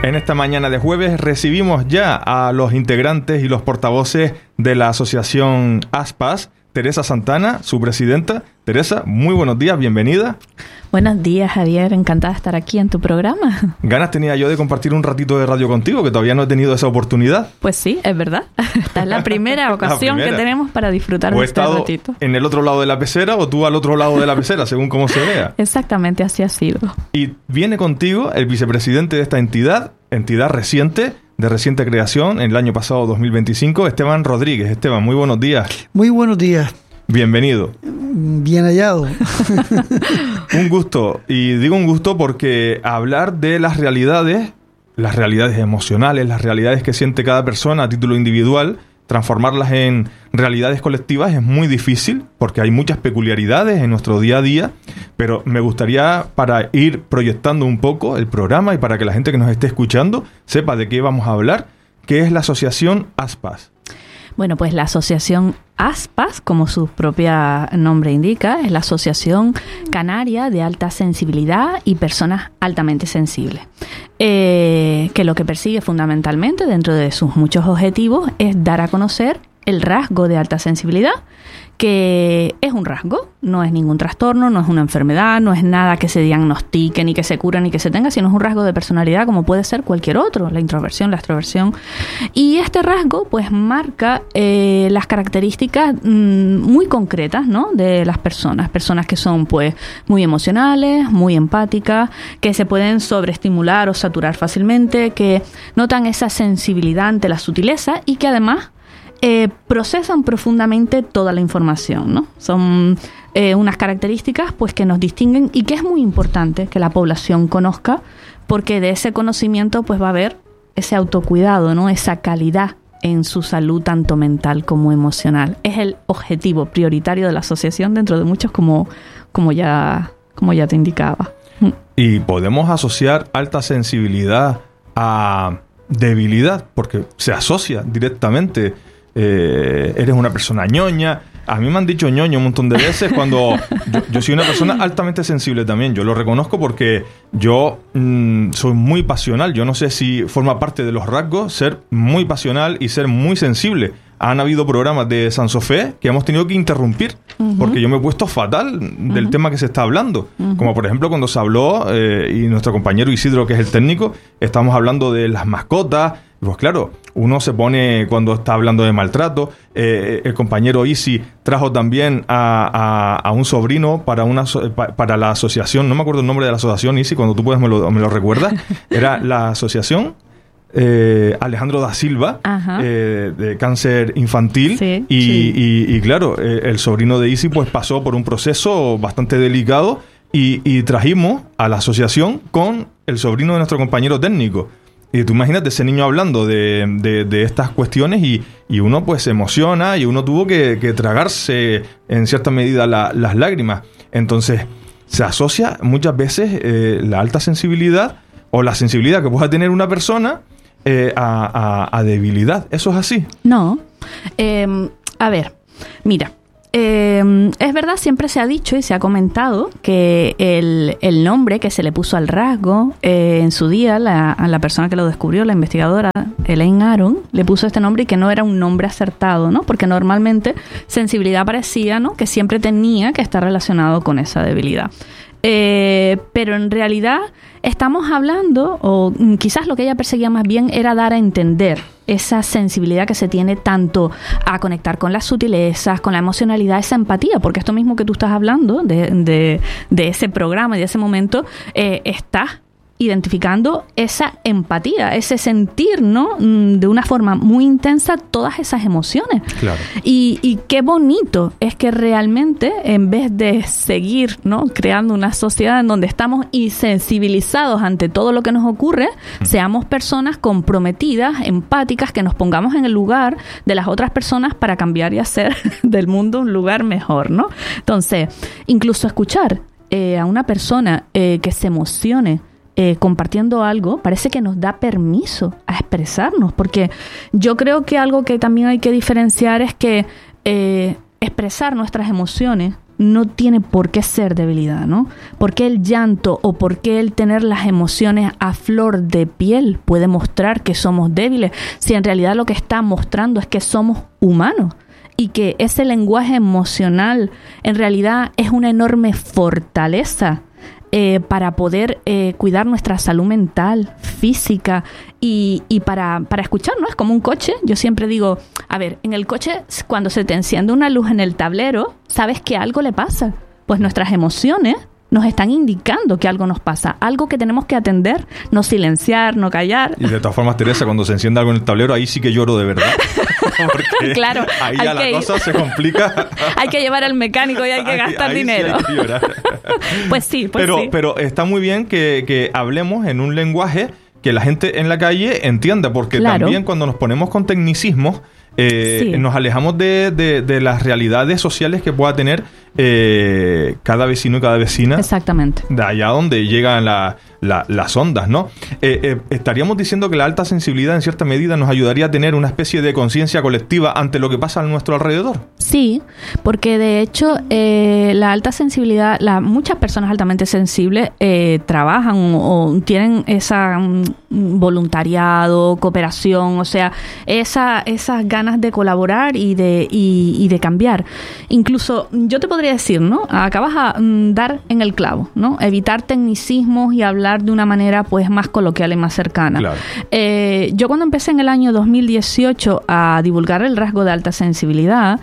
En esta mañana de jueves recibimos ya a los integrantes y los portavoces de la asociación Aspas. Teresa Santana, su presidenta. Teresa, muy buenos días, bienvenida. Buenos días, Javier, encantada de estar aquí en tu programa. Ganas tenía yo de compartir un ratito de radio contigo, que todavía no he tenido esa oportunidad. Pues sí, es verdad. Esta es la primera ocasión que tenemos para disfrutar de este ratito. ¿En el otro lado de la pecera o tú al otro lado de la pecera, según cómo se vea? Exactamente, así ha sido. Y viene contigo el vicepresidente de esta entidad reciente, de reciente creación, en el año pasado, 2025, Esteban Rodríguez. Esteban, muy buenos días. Muy buenos días. Bienvenido. Bien hallado. Un gusto. Y digo un gusto porque hablar de las realidades emocionales, las realidades que siente cada persona a título individual, transformarlas en realidades colectivas es muy difícil porque hay muchas peculiaridades en nuestro día a día, pero me gustaría, para ir proyectando un poco el programa y para que la gente que nos esté escuchando sepa de qué vamos a hablar, ¿qué es la asociación Aspas? Bueno, pues la asociación Aspas, como su propio nombre indica, es la Asociación Canaria de Alta Sensibilidad y Personas Altamente Sensibles, que lo que persigue fundamentalmente, dentro de sus muchos objetivos, es dar a conocer el rasgo de alta sensibilidad, que es un rasgo, no es ningún trastorno, no es una enfermedad, no es nada que se diagnostique, ni que se cure, ni que se tenga, sino es un rasgo de personalidad como puede ser cualquier otro, la introversión, la extroversión. Y este rasgo pues marca las características muy concretas, ¿no?, de las personas que son pues muy emocionales, muy empáticas, que se pueden sobreestimular o saturar fácilmente, que notan esa sensibilidad ante la sutileza y que además procesan profundamente toda la información, ¿no? Son unas características pues que nos distinguen y que es muy importante que la población conozca, porque de ese conocimiento pues va a haber ese autocuidado, ¿no?, esa calidad en su salud tanto mental como emocional. Es el objetivo prioritario de la asociación dentro de muchos, como ya te indicaba. Y podemos asociar alta sensibilidad a debilidad, porque se asocia directamente. Eres una persona ñoña. A mí me han dicho ñoño un montón de veces cuando yo soy una persona altamente sensible también. Yo lo reconozco porque yo soy muy pasional. Yo no sé si forma parte de los rasgos ser muy pasional y ser muy sensible. Han habido programas de Sansofé que hemos tenido que interrumpir porque yo me he puesto fatal del tema que se está hablando. Como por ejemplo cuando se habló, y nuestro compañero Isidro, que es el técnico, estamos hablando de las mascotas. Pues claro, uno se pone cuando está hablando de maltrato. El compañero Isi trajo también a un sobrino para la asociación. No me acuerdo el nombre de la asociación, Isi, cuando tú puedes me lo recuerdas. Era la asociación Alejandro da Silva, de cáncer infantil. Sí, y claro, el sobrino de Isi pues pasó por un proceso bastante delicado y trajimos a la asociación con el sobrino de nuestro compañero técnico. Y tú imagínate ese niño hablando de estas cuestiones y uno pues se emociona y uno tuvo que tragarse en cierta medida las lágrimas. Entonces se asocia muchas veces la alta sensibilidad o la sensibilidad que pueda tener una persona a debilidad. ¿Eso es así? No. A ver, mira. Es verdad, siempre se ha dicho y se ha comentado que el nombre que se le puso al rasgo en su día, a la persona que lo descubrió, la investigadora Elaine Aron, le puso este nombre y que no era un nombre acertado, ¿no? Porque normalmente sensibilidad parecía, ¿no?, que siempre tenía que estar relacionado con esa debilidad. Pero en realidad estamos hablando, o quizás lo que ella perseguía más bien era dar a entender esa sensibilidad que se tiene tanto a conectar con las sutilezas, con la emocionalidad, esa empatía, porque esto mismo que tú estás hablando de ese programa y de ese momento, estás identificando esa empatía, ese sentir, ¿no?, de una forma muy intensa todas esas emociones. Claro. Y qué bonito es que realmente, en vez de seguir, ¿no?, creando una sociedad en donde estamos insensibilizados ante todo lo que nos ocurre, seamos personas comprometidas, empáticas, que nos pongamos en el lugar de las otras personas para cambiar y hacer del mundo un lugar mejor, ¿no? Entonces, incluso escuchar a una persona que se emocione compartiendo algo, parece que nos da permiso a expresarnos, porque yo creo que algo que también hay que diferenciar es que expresar nuestras emociones no tiene por qué ser debilidad, ¿no? ¿Por qué el llanto o por qué el tener las emociones a flor de piel puede mostrar que somos débiles, si en realidad lo que está mostrando es que somos humanos? Y que ese lenguaje emocional en realidad es una enorme fortaleza para poder cuidar nuestra salud mental, física y para escuchar, ¿no? Es como un coche. Yo siempre digo, a ver, en el coche, cuando se te enciende una luz en el tablero, sabes que algo le pasa. Pues nuestras emociones nos están indicando que algo nos pasa, algo que tenemos que atender, no silenciar, no callar. Y de todas formas, Teresa, cuando se enciende algo en el tablero, ahí sí que lloro de verdad. Porque claro, ahí ya la cosa se complica. Hay que llevar al mecánico y hay que gastar dinero. Sí hay que llorar. Pues sí, Pero está muy bien que hablemos en un lenguaje que la gente en la calle entienda, porque también cuando nos ponemos con tecnicismos, nos alejamos de las realidades sociales que pueda tener cada vecino y cada vecina. Exactamente. De allá donde llegan las ondas, ¿no? Estaríamos diciendo que la alta sensibilidad en cierta medida nos ayudaría a tener una especie de conciencia colectiva ante lo que pasa a nuestro alrededor. Sí, porque de hecho la alta sensibilidad, muchas personas altamente sensibles trabajan o tienen esa voluntariado, cooperación, o sea, esas ganas de colaborar y de cambiar. Incluso yo te podría decir, ¿no? Acabas a dar en el clavo, ¿no? Evitar tecnicismos y hablar de una manera pues más coloquial y más cercana. Claro. Yo cuando empecé en el año 2018 a divulgar el rasgo de alta sensibilidad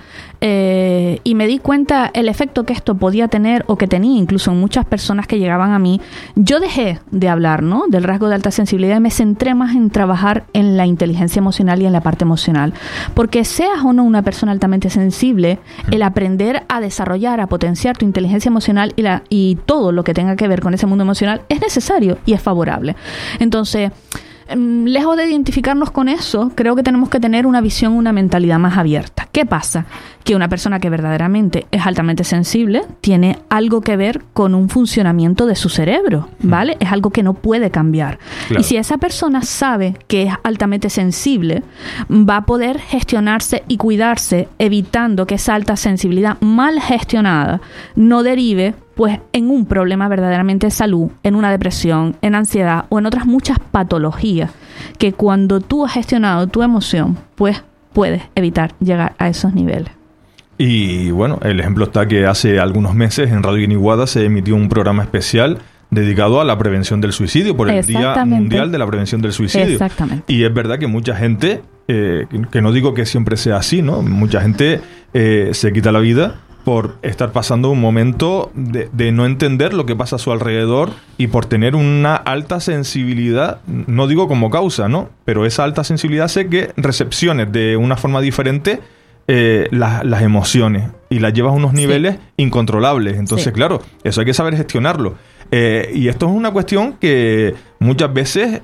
y me di cuenta el efecto que esto podía tener o que tenía incluso en muchas personas que llegaban a mí, yo dejé de hablar, ¿no? Del rasgo de alta sensibilidad y me centré más en trabajar en la inteligencia emocional y en la parte emocional. Porque seas o no una persona altamente sensible, el aprender a desarrollar, a potenciar tu inteligencia emocional y todo lo que tenga que ver con ese mundo emocional es necesario y es favorable. Entonces, lejos de identificarnos con eso, creo que tenemos que tener una visión, una mentalidad más abierta. ¿Qué pasa? Que una persona que verdaderamente es altamente sensible tiene algo que ver con un funcionamiento de su cerebro, ¿vale? Es algo que no puede cambiar. Claro. Y si esa persona sabe que es altamente sensible, va a poder gestionarse y cuidarse, evitando que esa alta sensibilidad mal gestionada no derive pues en un problema verdaderamente de salud, en una depresión, en ansiedad o en otras muchas patologías que cuando tú has gestionado tu emoción, pues puedes evitar llegar a esos niveles. Y bueno, el ejemplo está que hace algunos meses en Radio Guiniguada se emitió un programa especial dedicado a la prevención del suicidio por el Día Mundial de la Prevención del Suicidio. Exactamente. Y es verdad que mucha gente, que no digo que siempre sea así, ¿no? Mucha gente se quita la vida por estar pasando un momento de no entender lo que pasa a su alrededor y por tener una alta sensibilidad, no digo como causa, ¿no? Pero esa alta sensibilidad hace que recepciones de una forma diferente las emociones y las llevas a unos niveles incontrolables. Entonces, claro, eso hay que saber gestionarlo. Y esto es una cuestión que muchas veces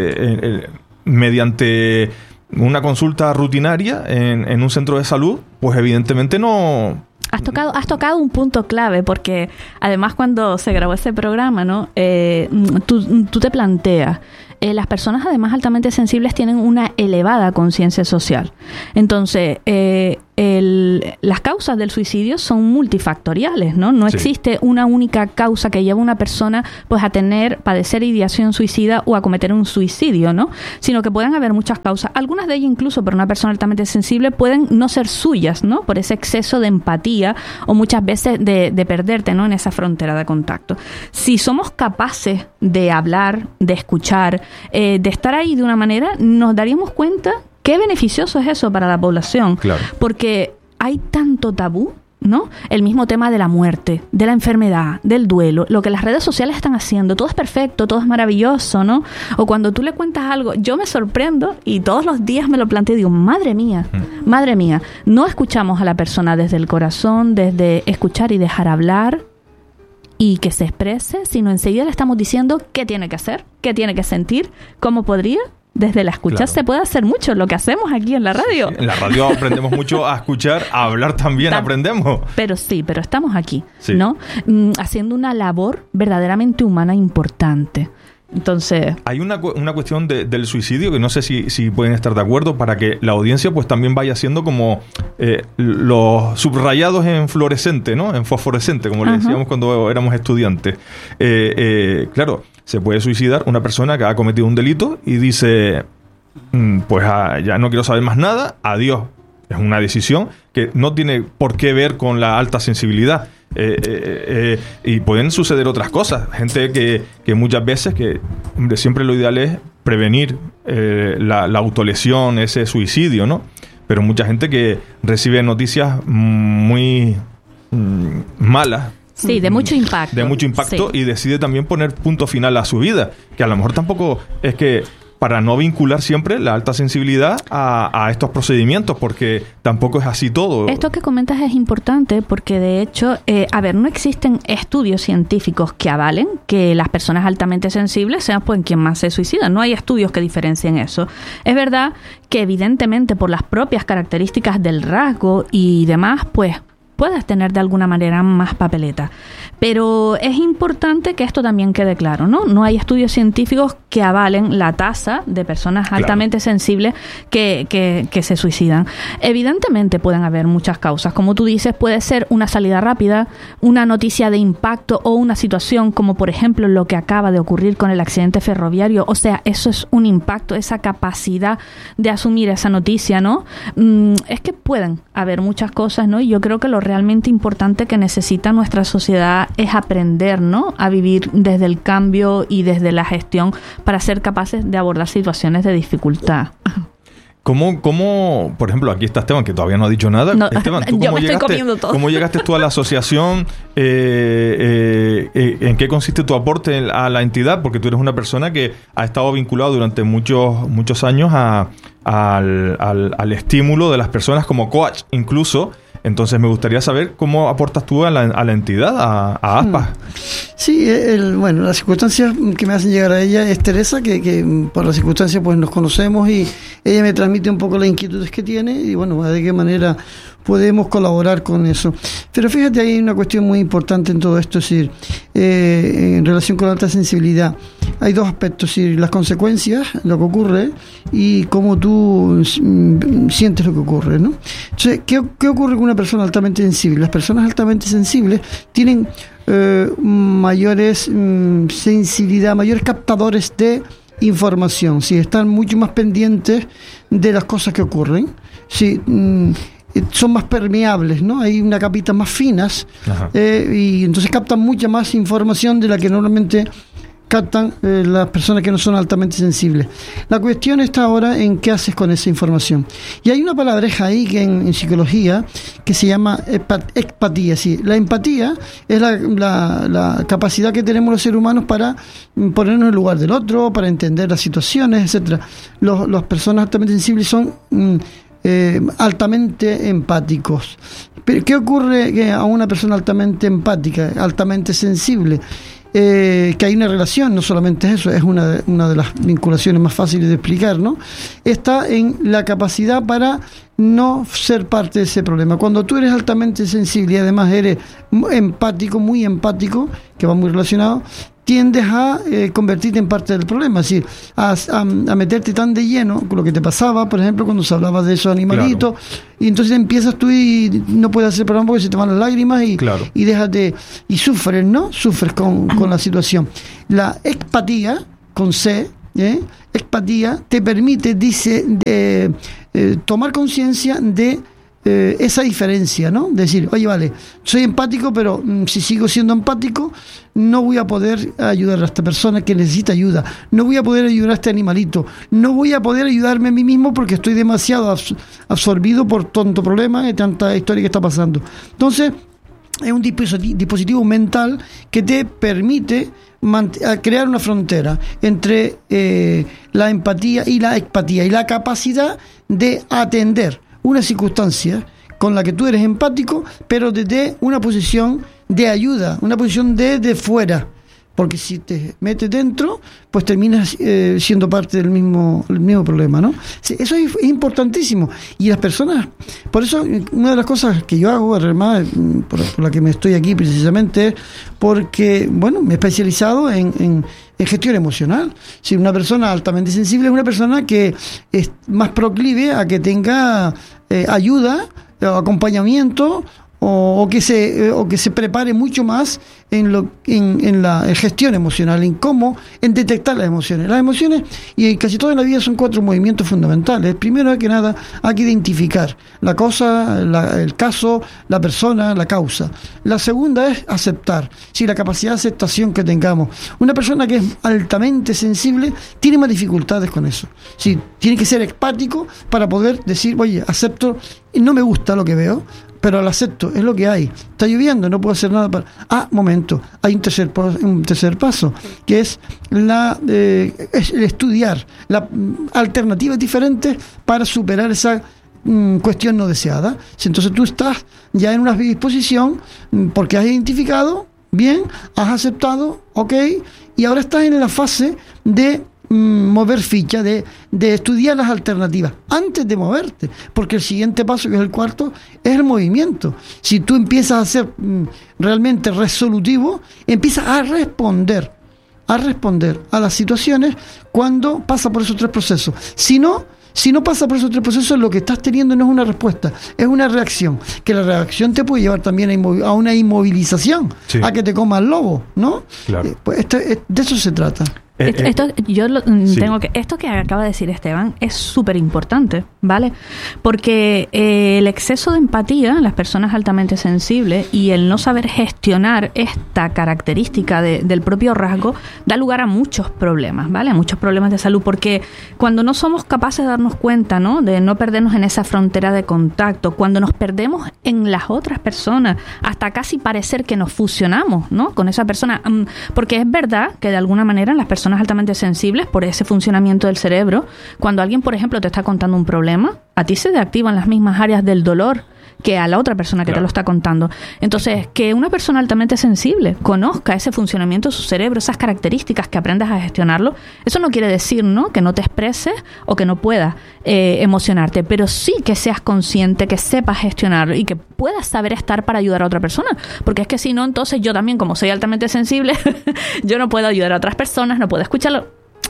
mediante una consulta rutinaria en un centro de salud, pues evidentemente no... Has tocado un punto clave, porque además cuando se grabó ese programa, ¿no? Tú te planteas, las personas además altamente sensibles tienen una elevada conciencia social. Entonces, las causas del suicidio son multifactoriales, ¿no? No existe una única causa que lleve a una persona pues a padecer ideación suicida o a cometer un suicidio, ¿no? Sino que pueden haber muchas causas. Algunas de ellas incluso para una persona altamente sensible pueden no ser suyas, ¿no? Por ese exceso de empatía o muchas veces de perderte, ¿no? En esa frontera de contacto. Si somos capaces de hablar, de escuchar, de estar ahí de una manera, nos daríamos cuenta qué beneficioso es eso para la población. Claro. Porque hay tanto tabú, ¿no? El mismo tema de la muerte, de la enfermedad, del duelo, lo que las redes sociales están haciendo, todo es perfecto, todo es maravilloso, ¿no? O cuando tú le cuentas algo, yo me sorprendo y todos los días me lo planteo y digo, madre mía, no escuchamos a la persona desde el corazón, desde escuchar y dejar hablar y que se exprese, sino enseguida le estamos diciendo qué tiene que hacer, qué tiene que sentir, cómo podría. Desde la escucha se puede hacer mucho, lo que hacemos aquí en la radio. Sí, en la radio aprendemos mucho a escuchar, a hablar también aprendemos. Pero estamos aquí, ¿no? Haciendo una labor verdaderamente humana importante. Entonces... Hay una cuestión del suicidio que no sé si pueden estar de acuerdo, para que la audiencia pues también vaya haciendo como los subrayados en fluorescente, ¿no? En fosforescente, como le decíamos cuando éramos estudiantes. Claro, se puede suicidar una persona que ha cometido un delito y dice, pues ya no quiero saber más nada, adiós. Es una decisión que no tiene por qué ver con la alta sensibilidad. Y pueden suceder otras cosas. Gente que muchas veces, que hombre, siempre lo ideal es prevenir la autolesión, ese suicidio, ¿no? Pero mucha gente que recibe noticias muy malas. Sí, de mucho impacto. De mucho impacto, sí. Y decide también poner punto final a su vida. Que a lo mejor tampoco es que, para no vincular siempre la alta sensibilidad a estos procedimientos, porque tampoco es así todo. Esto que comentas es importante porque, de hecho, no existen estudios científicos que avalen que las personas altamente sensibles sean pues quien más se suicidan. No hay estudios que diferencien eso. Es verdad que, evidentemente, por las propias características del rasgo y demás, pues puedes tener de alguna manera más papeleta. Pero es importante que esto también quede claro, ¿no? No hay estudios científicos que avalen la tasa de personas altamente sensibles que se suicidan. Evidentemente pueden haber muchas causas. Como tú dices, puede ser una salida rápida, una noticia de impacto o una situación como, por ejemplo, lo que acaba de ocurrir con el accidente ferroviario. O sea, eso es un impacto, esa capacidad de asumir esa noticia, ¿no? Es que pueden haber muchas cosas, ¿no? Y yo creo que lo realmente importante que necesita nuestra sociedad es aprender, ¿no?, a vivir desde el cambio y desde la gestión para ser capaces de abordar situaciones de dificultad. ¿Cómo, por ejemplo, aquí está Esteban, que todavía no ha dicho nada? No, Esteban, ¿tú yo me estoy comiendo todo. ¿Cómo llegaste tú a la asociación? ¿En qué consiste tu aporte a la entidad? Porque tú eres una persona que ha estado vinculado durante muchos años al estímulo de las personas como coach, incluso. Entonces me gustaría saber cómo aportas tú a la entidad, a ASPAS. Sí, las circunstancias que me hacen llegar a ella es Teresa, que por las circunstancias pues nos conocemos y ella me transmite un poco las inquietudes que tiene y bueno, de qué manera podemos colaborar con eso. Pero fíjate, hay una cuestión muy importante en todo esto, es decir, en relación con la alta sensibilidad, hay dos aspectos, es decir, las consecuencias, lo que ocurre y cómo tú sientes lo que ocurre, ¿no? Entonces, ¿qué ocurre con una persona altamente sensible? Las personas altamente sensibles tienen mayores sensibilidad, mayores captadores de información, ¿sí? Están mucho más pendientes de las cosas que ocurren, ¿sí? Son más permeables, ¿no? Hay una capita más finas y entonces captan mucha más información de la que normalmente captan las personas que no son altamente sensibles. La cuestión está ahora en qué haces con esa información. Y hay una palabreja ahí que en psicología que se llama empatía. Sí, la empatía es la capacidad que tenemos los seres humanos para ponernos en el lugar del otro, para entender las situaciones, etcétera. Las personas altamente sensibles son altamente empáticos. Pero ¿qué ocurre a una persona altamente empática, altamente sensible? Que hay una relación, no solamente eso, es una de las vinculaciones más fáciles de explicar, ¿no? Está en la capacidad para no ser parte de ese problema. Cuando tú eres altamente sensible y además eres empático, muy empático, que va muy relacionado, tiendes a convertirte en parte del problema, es decir, a meterte tan de lleno con lo que te pasaba, por ejemplo, cuando se hablaba de esos animalitos, claro. Y entonces empiezas tú y no puedes hacer programa porque se te van las lágrimas y, claro. Y déjate, y sufres, ¿no? Sufres con la situación. La empatía, con C, empatía, te permite, tomar conciencia de esa diferencia, ¿no? Decir, oye, vale, soy empático, pero si sigo siendo empático, no voy a poder ayudar a esta persona que necesita ayuda, no voy a poder ayudar a este animalito, no voy a poder ayudarme a mí mismo porque estoy demasiado absorbido por tanto problema y tanta historia que está pasando. Entonces, es un dispositivo mental que te permite crear una frontera entre la empatía y la empatía y la capacidad de atender una circunstancia con la que tú eres empático, pero desde una posición de ayuda, una posición de fuera, porque si te metes dentro, pues terminas siendo parte del mismo problema, ¿no? Sí, eso es importantísimo. Y las personas, por eso una de las cosas que yo hago, además, por la que me estoy aquí precisamente, es porque, bueno, me he especializado en gestión emocional. Si una persona altamente sensible es una persona que es más proclive a que tenga ayuda, acompañamiento, o que se prepare mucho más en la gestión emocional, en detectar las emociones. Las emociones, y casi toda la vida, son 4 movimientos fundamentales. Primero que nada, hay que identificar la cosa, el caso, la persona, la causa. La segunda es aceptar, la capacidad de aceptación que tengamos. Una persona que es altamente sensible tiene más dificultades con eso. Tiene que ser empático para poder decir, oye, acepto, no me gusta lo que veo, pero lo acepto, es lo que hay. Está lloviendo, no puedo hacer nada para... momento, hay un tercer paso, que es es el estudiar alternativas diferentes para superar esa cuestión no deseada. Entonces tú estás ya en una disposición, porque has identificado, bien, has aceptado, ok, y ahora estás en la fase de mover ficha, de estudiar las alternativas antes de moverte, porque el siguiente paso, que es el cuarto, es el movimiento. Si tú empiezas a ser realmente resolutivo, empiezas a responder a las situaciones cuando pasa por esos 3 procesos. Si no pasa por esos 3 procesos, lo que estás teniendo no es una respuesta, es una reacción, que la reacción te puede llevar también a una inmovilización, sí, a que te coma el lobo, ¿no? Claro. Pues de eso se trata. Esto que acaba de decir Esteban es súper importante, ¿vale? Porque el exceso de empatía en las personas altamente sensibles y el no saber gestionar esta característica del propio rasgo da lugar a muchos problemas, ¿vale? A muchos problemas de salud, porque cuando no somos capaces de darnos cuenta, ¿no?, de no perdernos en esa frontera de contacto, cuando nos perdemos en las otras personas, hasta casi parecer que nos fusionamos, ¿no?, con esa persona, porque es verdad que de alguna manera las personas altamente sensibles, por ese funcionamiento del cerebro, cuando alguien, por ejemplo, te está contando un problema, a ti se te activan las mismas áreas del dolor que a la otra persona que te lo está contando. Entonces, que una persona altamente sensible conozca ese funcionamiento de su cerebro, esas características, que aprendas a gestionarlo, eso no quiere decir, ¿no?, que no te expreses o que no puedas emocionarte, pero sí que seas consciente, que sepas gestionarlo y que puedas saber estar para ayudar a otra persona, porque es que si no, entonces yo también, como soy altamente sensible, yo no puedo ayudar a otras personas, no puedo escucharlo.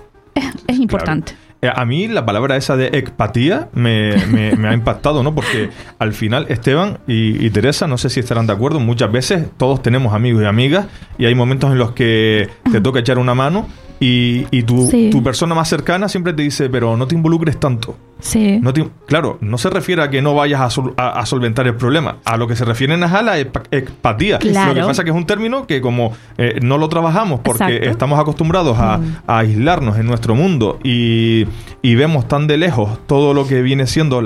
Es importante. Claro. A mí la palabra esa de empatía me ha impactado, ¿no? Porque al final, Esteban y Teresa, no sé si estarán de acuerdo, muchas veces todos tenemos amigos y amigas y hay momentos en los que te toca echar una mano y tu persona más cercana siempre te dice, pero no te involucres tanto. Sí. Claro, no se refiere a que no vayas a solventar el problema. A lo que se refieren es a la empatía. Claro. Lo que pasa es que es un término que como no lo trabajamos porque Exacto. estamos acostumbrados a aislarnos en nuestro mundo y vemos tan de lejos todo lo que viene siendo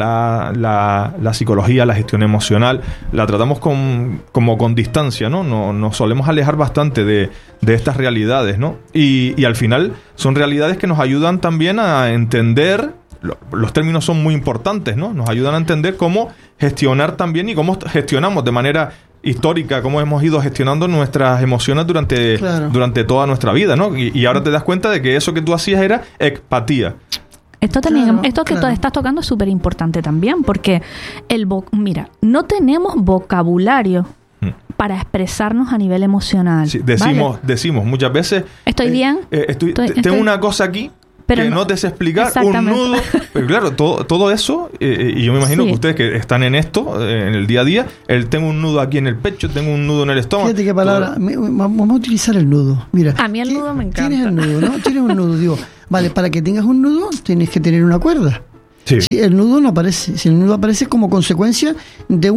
la psicología, la gestión emocional, la tratamos como con distancia, ¿no? Nos solemos alejar bastante de estas realidades, ¿no? Y al final son realidades que nos ayudan también a entender. Los términos son muy importantes, ¿no? Nos ayudan a entender cómo gestionar también y cómo gestionamos de manera histórica, cómo hemos ido gestionando nuestras emociones durante toda nuestra vida, ¿no? Y ahora te das cuenta de que eso que tú hacías era empatía. Esto también, que tú estás tocando es súper importante también, porque mira, no tenemos vocabulario para expresarnos a nivel emocional. Sí, decimos muchas veces. Estoy bien. Tengo una cosa aquí. Pero que no te sé explicar, un nudo. Pero claro, todo eso, y yo me imagino que ustedes que están en esto, en el día a día, tengo un nudo aquí en el pecho, tengo un nudo en el estómago. Fíjate qué palabra, vamos a utilizar el nudo. Mira, a mí el nudo me encanta. Tienes el nudo, ¿no? Tienes un nudo, digo, vale, para que tengas un nudo tienes que tener una cuerda. Sí. Si el nudo no aparece, si el nudo aparece como consecuencia de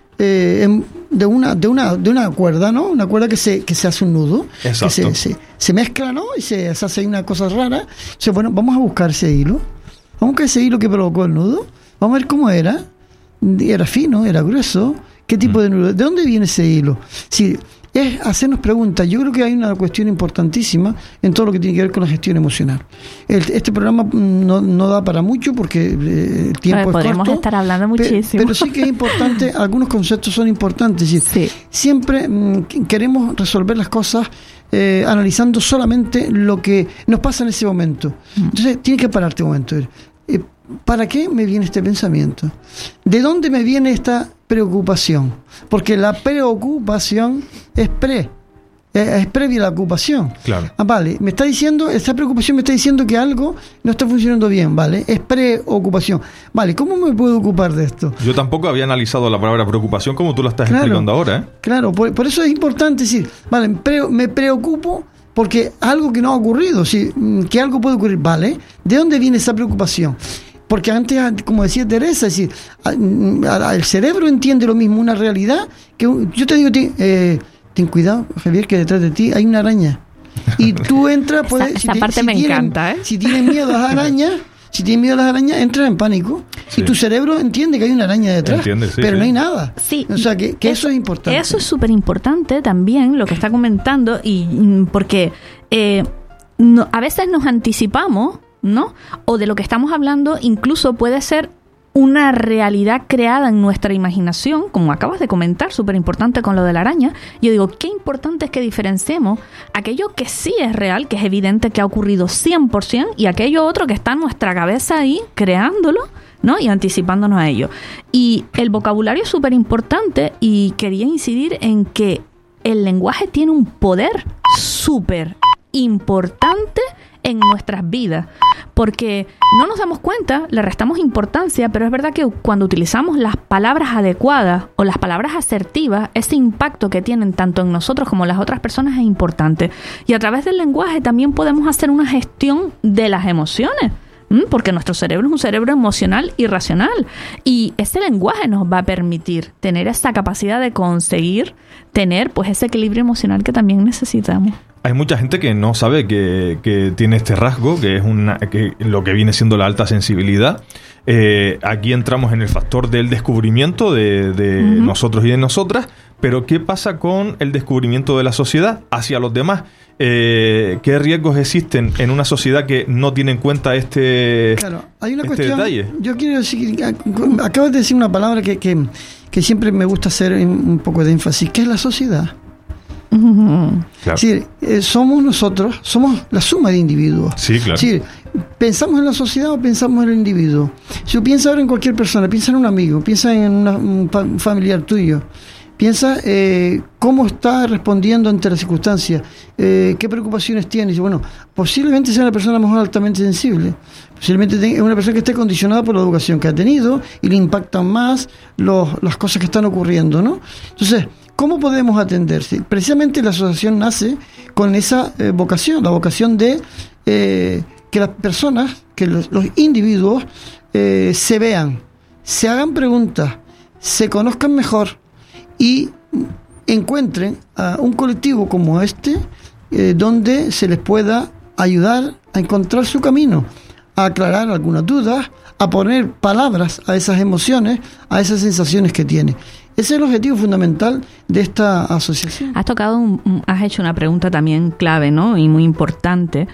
una cuerda, ¿no? Una cuerda que se hace un nudo. Exacto. Que se mezcla, ¿no? Y se hace una cosa rara. Entonces, bueno, vamos a buscar ese hilo. Vamos a buscar ese hilo que provocó el nudo. Vamos a ver cómo era. Era fino, era grueso. ¿Qué tipo de nudo? ¿De dónde viene ese hilo? Si es hacernos preguntas. Yo creo que hay una cuestión importantísima en todo lo que tiene que ver con la gestión emocional. Este programa no da para mucho porque el tiempo es corto. Podemos estar hablando muchísimo. Pero sí que es importante, algunos conceptos son importantes. Es decir, siempre queremos resolver las cosas analizando solamente lo que nos pasa en ese momento. Entonces, tienes que pararte un momento. ¿Para qué me viene este pensamiento? ¿De dónde me viene esta preocupación? Porque la preocupación es previa a la ocupación. Claro. Vale, me está diciendo, esta preocupación me está diciendo que algo no está funcionando bien, ¿vale? Es preocupación. Vale, ¿cómo me puedo ocupar de esto? Yo tampoco había analizado la palabra preocupación como tú la estás explicando ahora, ¿eh? Claro, por eso es importante decir, vale, me preocupo porque algo que no ha ocurrido, que algo puede ocurrir, ¿vale? ¿De dónde viene esa preocupación? Porque antes, como decía Teresa, es decir, el cerebro entiende lo mismo, una realidad, que yo te digo, ten cuidado, Javier, que detrás de ti hay una araña. Y tú entras, esa parte me encanta, ¿eh? Si tienes miedo a las arañas, entras en pánico. Sí. Y tu cerebro entiende que hay una araña detrás, pero no hay nada. Sí. O sea, que eso es importante. Eso es súper importante también, lo que está comentando, y porque a veces nos anticipamos, ¿no? O de lo que estamos hablando incluso puede ser una realidad creada en nuestra imaginación, como acabas de comentar, súper importante con lo de la araña. Yo digo, qué importante es que diferenciemos aquello que sí es real, que es evidente que ha ocurrido 100%, y aquello otro que está en nuestra cabeza ahí, creándolo, ¿no? Y anticipándonos a ello. Y el vocabulario es súper importante, y quería incidir en que el lenguaje tiene un poder súper importante en nuestras vidas, porque no nos damos cuenta, le restamos importancia, pero es verdad que cuando utilizamos las palabras adecuadas o las palabras asertivas, ese impacto que tienen tanto en nosotros como en las otras personas es importante. Y a través del lenguaje también podemos hacer una gestión de las emociones, porque nuestro cerebro es un cerebro emocional y racional, y ese lenguaje nos va a permitir tener esa capacidad de conseguir tener pues ese equilibrio emocional que también necesitamos. Hay mucha gente que no sabe que tiene este rasgo, que es lo que viene siendo la alta sensibilidad. Aquí entramos en el factor del descubrimiento de nosotros y de nosotras, pero ¿qué pasa con el descubrimiento de la sociedad hacia los demás? ¿Qué riesgos existen en una sociedad que no tiene en cuenta Claro, hay una cuestión, detalle? Yo quiero decir, acabas de decir una palabra que siempre me gusta hacer un poco de énfasis, que es la sociedad. Claro. Sí, somos nosotros, somos la suma de individuos. Sí, claro. Sí, ¿pensamos en la sociedad o pensamos en el individuo? Si piensa ahora en cualquier persona, piensa en un amigo, piensa en un familiar tuyo, piensa cómo está respondiendo ante las circunstancias, qué preocupaciones tiene. Y bueno, posiblemente sea una persona mejor altamente sensible, posiblemente es una persona que esté condicionada por la educación que ha tenido y le impactan más las cosas que están ocurriendo, ¿no? Entonces, ¿cómo podemos atenderse? Precisamente la asociación nace con esa vocación, la vocación de que las personas, que los individuos se vean, se hagan preguntas, se conozcan mejor y encuentren a un colectivo como este donde se les pueda ayudar a encontrar su camino, a aclarar algunas dudas, a poner palabras a esas emociones, a esas sensaciones que tiene. Ese es el objetivo fundamental de esta asociación. Has hecho una pregunta también clave, ¿no? Y muy importante,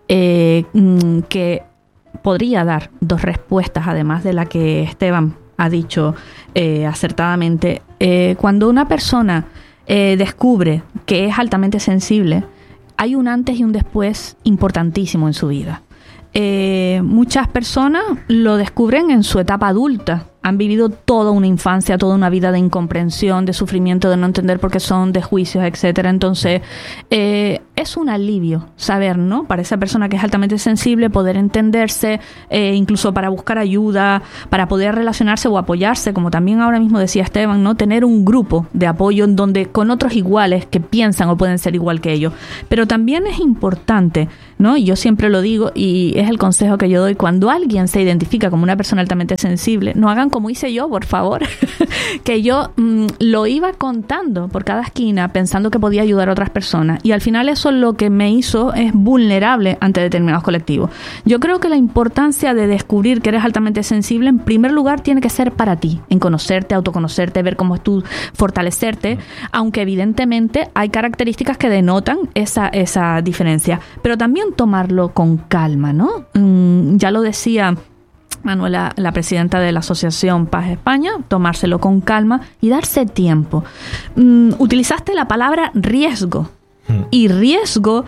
que podría dar dos respuestas, además de la que Esteban ha dicho acertadamente. Cuando una persona descubre que es altamente sensible, hay un antes y un después importantísimo en su vida. Muchas personas lo descubren en su etapa adulta. Han vivido toda una infancia, toda una vida de incomprensión, de sufrimiento, de no entender por qué son, de juicios, etcétera. Entonces, es un alivio saber, ¿no? Para esa persona que es altamente sensible, poder entenderse, incluso para buscar ayuda, para poder relacionarse o apoyarse, como también ahora mismo decía Esteban, ¿no? Tener un grupo de apoyo en donde con otros iguales que piensan o pueden ser igual que ellos. Pero también es importante, ¿no? Y yo siempre lo digo, y es el consejo que yo doy: cuando alguien se identifica como una persona altamente sensible, no hagan como hice yo, por favor, que yo lo iba contando por cada esquina pensando que podía ayudar a otras personas, y al final eso lo que me hizo es vulnerable ante determinados colectivos. Yo creo que la importancia de descubrir que eres altamente sensible, en primer lugar, tiene que ser para ti, en conocerte, autoconocerte, ver cómo es tú, fortalecerte, aunque evidentemente hay características que denotan esa diferencia, pero también tomarlo con calma, ¿no? Ya lo decía Manuela, la presidenta de la Asociación Paz España, tomárselo con calma y darse tiempo. Utilizaste la palabra riesgo, Y riesgo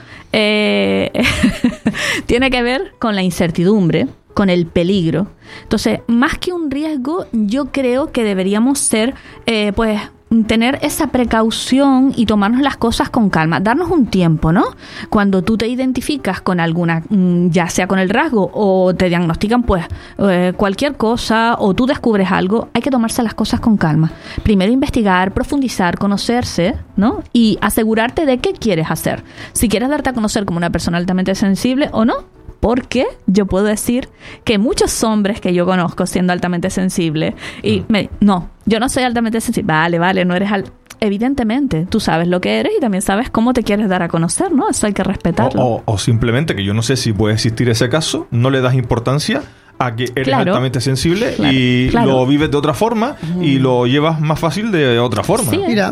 tiene que ver con la incertidumbre, con el peligro. Entonces, más que un riesgo, yo creo que deberíamos ser, tener esa precaución y tomarnos las cosas con calma, darnos un tiempo, ¿no? Cuando tú te identificas con alguna, ya sea con el rasgo o te diagnostican cualquier cosa o tú descubres algo, hay que tomarse las cosas con calma. Primero investigar, profundizar, conocerse, ¿no? Y asegurarte de qué quieres hacer. Si quieres darte a conocer como una persona altamente sensible o no. Porque yo puedo decir que muchos hombres que yo conozco siendo altamente sensibles yo no soy altamente sensible. Vale, no eres evidentemente, tú sabes lo que eres y también sabes cómo te quieres dar a conocer, ¿no? Eso hay que respetarlo. O simplemente, que yo no sé si puede existir ese caso, no le das importancia a que eres altamente sensible y lo vives de otra forma y lo llevas más fácil de otra forma. Sí, mira,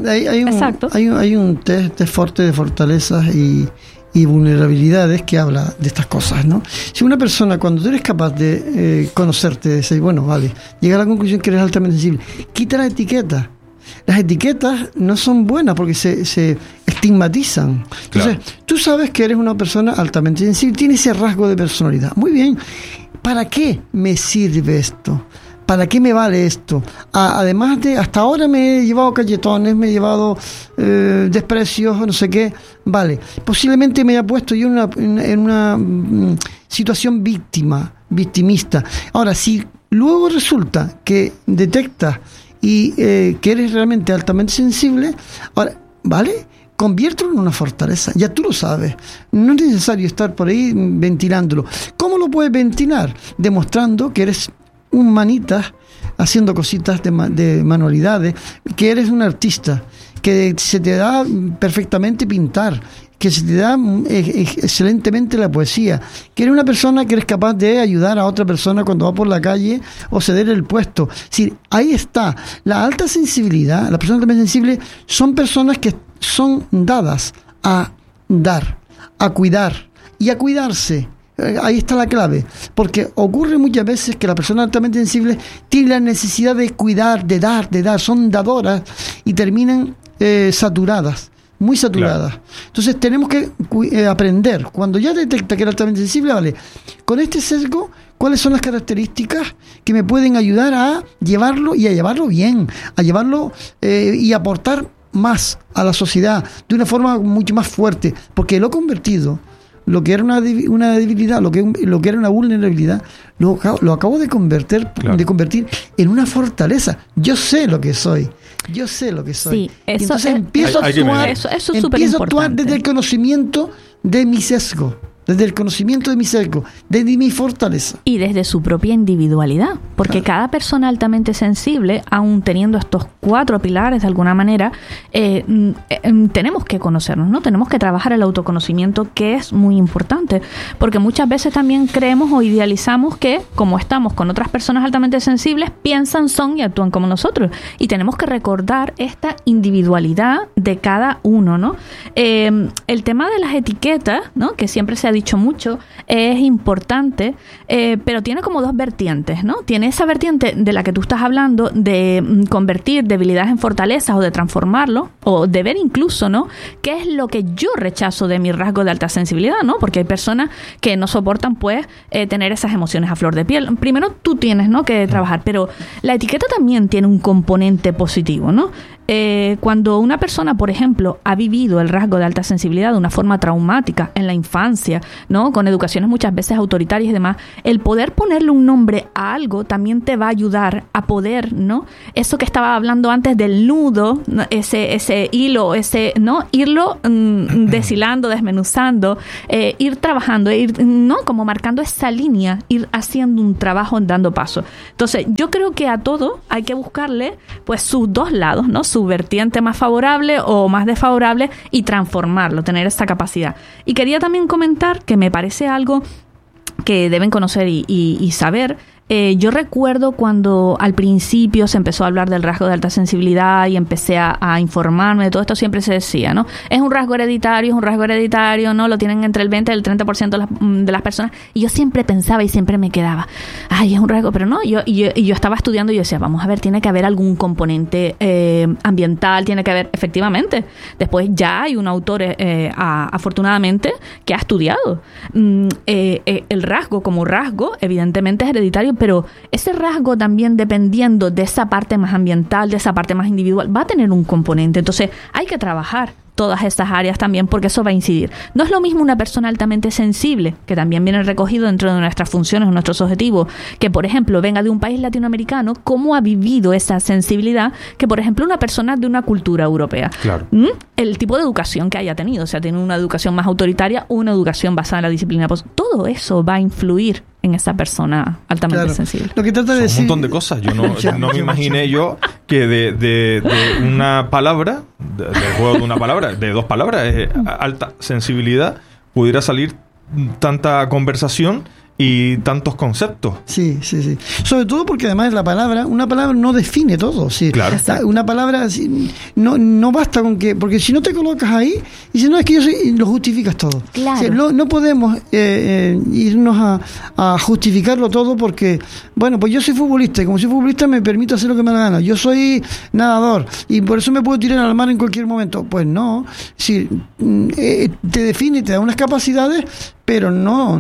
hay un test fuerte de fortalezas y vulnerabilidades que habla de estas cosas, ¿no? Si una persona, cuando tú eres capaz de conocerte, de decir, bueno, vale, llega a la conclusión que eres altamente sensible, quita la etiqueta. Las etiquetas no son buenas porque se estigmatizan. Entonces, tú sabes que eres una persona altamente sensible, tienes ese rasgo de personalidad. Muy bien. ¿Para qué me sirve esto? ¿Para qué me vale esto? Además de, hasta ahora me he llevado cachetones, me he llevado desprecios, no sé qué. Vale, posiblemente me haya puesto yo en una situación victimista. Ahora, si luego resulta que detectas y que eres realmente altamente sensible, ahora, ¿vale? Conviértelo en una fortaleza, ya tú lo sabes. No es necesario estar por ahí ventilándolo. ¿Cómo lo puedes ventilar? Demostrando que eres un manitas haciendo cositas de manualidades, que eres un artista, que se te da perfectamente pintar, que se te da excelentemente la poesía, que eres una persona que eres capaz de ayudar a otra persona cuando va por la calle o ceder el puesto. Es decir, ahí está. La alta sensibilidad, las personas también sensibles son personas que son dadas a dar, a cuidar y a cuidarse. Ahí está la clave, porque ocurre muchas veces que las personas altamente sensibles tienen la necesidad de cuidar, de dar, son dadoras y terminan saturadas, muy saturadas. Claro. Entonces tenemos que aprender, cuando ya detecta que era altamente sensible, vale, con este sesgo, ¿cuáles son las características que me pueden ayudar a llevarlo y a llevarlo bien, a llevarlo y aportar más a la sociedad de una forma mucho más fuerte? Porque lo he convertido, lo que era una debilidad, lo que era una vulnerabilidad, lo acabo de convertir en una fortaleza. Yo sé lo que soy. Sí, entonces empiezo a actuar desde el conocimiento de mi sesgo. De mi fortaleza. Y desde su propia individualidad, porque cada persona altamente sensible, aun teniendo estos 4 pilares de alguna manera, tenemos que conocernos, ¿no? Tenemos que trabajar el autoconocimiento, que es muy importante, porque muchas veces también creemos o idealizamos que, como estamos con otras personas altamente sensibles, piensan, son y actúan como nosotros, y tenemos que recordar esta individualidad de cada uno, ¿no? El tema de las etiquetas, ¿no?, que siempre se ha dicho mucho, es importante, pero tiene como 2 vertientes, ¿no? Tiene esa vertiente de la que tú estás hablando, de convertir debilidades en fortalezas o de transformarlo, o de ver incluso, ¿no?, qué es lo que yo rechazo de mi rasgo de alta sensibilidad, ¿no? Porque hay personas que no soportan, pues, tener esas emociones a flor de piel. Primero tú tienes, ¿no?, que trabajar, pero la etiqueta también tiene un componente positivo, ¿no? Cuando una persona, por ejemplo, ha vivido el rasgo de alta sensibilidad de una forma traumática en la infancia, ¿no?, con educaciones muchas veces autoritarias y demás, el poder ponerle un nombre a algo también te va a ayudar a poder, ¿no?, eso que estaba hablando antes del nudo, ¿no?, ese hilo, ¿no?, irlo deshilando, desmenuzando, ir trabajando, ¿no?, como marcando esa línea, ir haciendo un trabajo dando paso. Entonces, yo creo que a todo hay que buscarle, pues, sus 2 lados, ¿no?, su vertiente más favorable o más desfavorable y transformarlo, tener esa capacidad. Y quería también comentar que me parece algo que deben conocer y saber, Yo recuerdo cuando al principio se empezó a hablar del rasgo de alta sensibilidad y empecé a informarme de todo esto, siempre se decía, ¿no? Es un rasgo hereditario, ¿no? Lo tienen entre el 20 y el 30% de las personas. Y yo siempre pensaba y siempre me quedaba, ay, es un rasgo, pero no. Yo estaba estudiando y yo decía, vamos a ver, tiene que haber algún componente ambiental, tiene que haber, efectivamente. Después ya hay un autor, afortunadamente, que ha estudiado. El rasgo como rasgo, evidentemente es hereditario, pero ese rasgo también, dependiendo de esa parte más ambiental, de esa parte más individual, va a tener un componente. Entonces hay que trabajar todas estas áreas también, porque eso va a incidir. No es lo mismo una persona altamente sensible, que también viene recogido dentro de nuestras funciones, nuestros objetivos, que por ejemplo venga de un país latinoamericano, cómo ha vivido esa sensibilidad, que por ejemplo una persona de una cultura europea. Claro. El tipo de educación que haya tenido, o sea, tiene una educación más autoritaria o una educación basada en la disciplina. Pues todo eso va a influir en esa persona altamente sensible. Lo que trata de decir... Un montón de cosas. Yo no me imaginé yo que de una palabra, del juego de una palabra, de dos palabras, alta sensibilidad, pudiera salir tanta conversación y tantos conceptos. Sí. Sobre todo porque además una palabra no define todo. ¿Sí? Claro. Una palabra no basta con que... Porque si no te colocas ahí, y si no es que lo justificas todo. Claro. Sí, no podemos irnos a justificarlo todo porque, bueno, pues yo soy futbolista y como soy futbolista me permito hacer lo que me da la gana. Yo soy nadador y por eso me puedo tirar al mar en cualquier momento. Pues no. Sí, te define, te da unas capacidades, pero no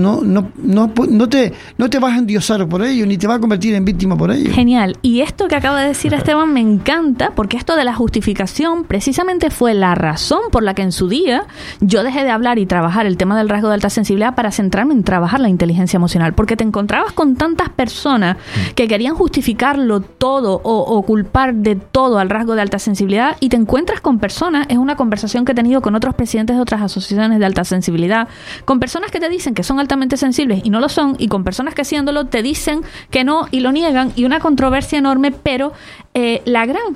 te vas a endiosar por ello, ni te vas a convertir en víctima por ello. Genial. Y esto que acaba de decir Esteban me encanta, porque esto de la justificación precisamente fue la razón por la que en su día yo dejé de hablar y trabajar el tema del rasgo de alta sensibilidad para centrarme en trabajar la inteligencia emocional, porque te encontrabas con tantas personas que querían justificarlo todo o culpar de todo al rasgo de alta sensibilidad, y te encuentras con personas, es una conversación que he tenido con otros presidentes de otras asociaciones de alta sensibilidad, con personas que te dicen que son altamente sensibles y no lo son, y con personas que siéndolo te dicen que no y lo niegan, y una controversia enorme, pero la gran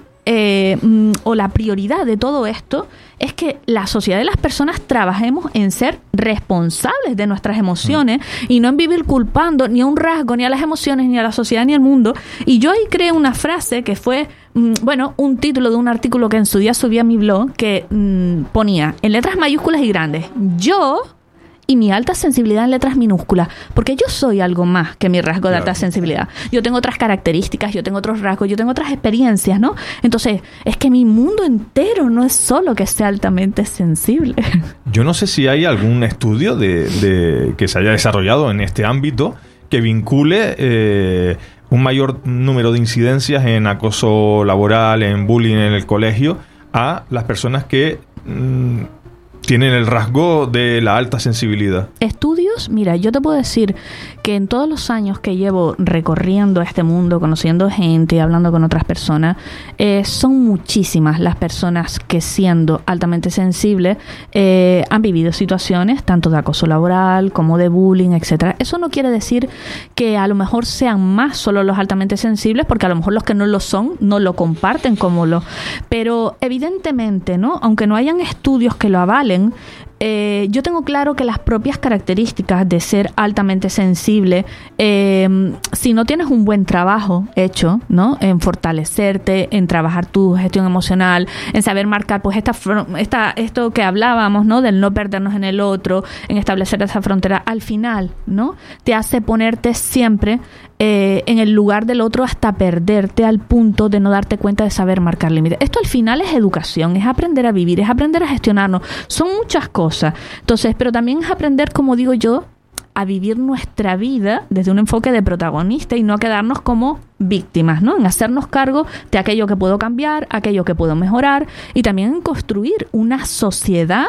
o la prioridad de todo esto es que la sociedad de las personas trabajemos en ser responsables de nuestras emociones y no en vivir culpando ni a un rasgo, ni a las emociones, ni a la sociedad, ni al mundo. Y yo ahí creé una frase que fue, un título de un artículo que en su día subí a mi blog, que ponía en letras mayúsculas y grandes: yo y mi alta sensibilidad en letras minúsculas, porque yo soy algo más que mi rasgo de alta sensibilidad. Yo tengo otras características, yo tengo otros rasgos, yo tengo otras experiencias, ¿no? Entonces, es que mi mundo entero no es solo que sea altamente sensible. Yo no sé si hay algún estudio de que se haya desarrollado en este ámbito que vincule un mayor número de incidencias en acoso laboral, en bullying en el colegio, a las personas que tienen el rasgo de la alta sensibilidad. Estudios, mira, yo te puedo decir que en todos los años que llevo recorriendo este mundo, conociendo gente, hablando con otras personas, son muchísimas las personas que, siendo altamente sensibles, han vivido situaciones tanto de acoso laboral como de bullying, etcétera. Eso no quiere decir que a lo mejor sean más solo los altamente sensibles, porque a lo mejor los que no lo son no lo comparten como lo... Pero evidentemente, ¿no? Aunque no hayan estudios que lo avalen, yo tengo claro que las propias características de ser altamente sensible, si no tienes un buen trabajo hecho, ¿no? En fortalecerte, en trabajar tu gestión emocional, en saber marcar pues esto que hablábamos, ¿no? Del no perdernos en el otro, en establecer esa frontera, al final, ¿no? Te hace ponerte siempre en el lugar del otro hasta perderte al punto de no darte cuenta de saber marcar límites. Esto al final es educación, es aprender a vivir, es aprender a gestionarnos. Son muchas cosas. Entonces, pero también es aprender, como digo yo, a vivir nuestra vida desde un enfoque de protagonista y no a quedarnos como víctimas, ¿no? En hacernos cargo de aquello que puedo cambiar, aquello que puedo mejorar, y también en construir una sociedad,